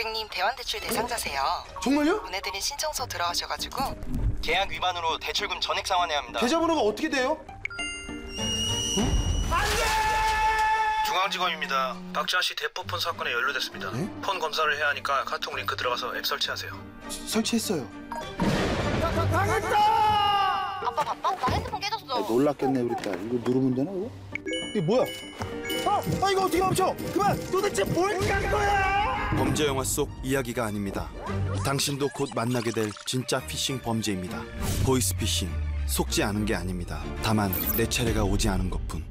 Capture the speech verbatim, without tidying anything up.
고객님 대환대출 대상자세요. 정말요? 보내드린 신청서 들어가셔가지고 계약 위반으로 대출금 전액 상환해야 합니다. 계좌번호가 어떻게 돼요? 중앙지검입니다. 박지한 씨 대포폰 사건에 연루됐습니다. 네? 폰 검사를 해야 하니까 카톡 링크 들어가서 앱 설치하세요. 설치했어요. 아빠 바빠? 나 핸드폰 깨졌어. 아, 놀랐겠네 우리 딸. 이거 누르면 되나 이거? 이게 뭐야? 아, 아 이거 어떻게 멈춰? 그만! 도대체 뭘 깐 거야? 범죄 영화 속 이야기가 아닙니다. 당신도 곧 만나게 될 진짜 피싱 범죄입니다. 보이스피싱, 속지 않은 게 아닙니다. 다만 내 차례가 오지 않은 것뿐.